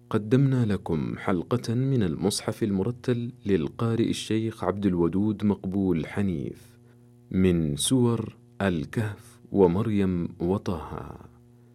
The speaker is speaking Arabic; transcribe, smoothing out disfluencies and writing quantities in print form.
قدمنا لكم حلقة من المصحف المرتل للقارئ الشيخ عبد الودود مقبول حنيف من سور الكهف ومريم وطه.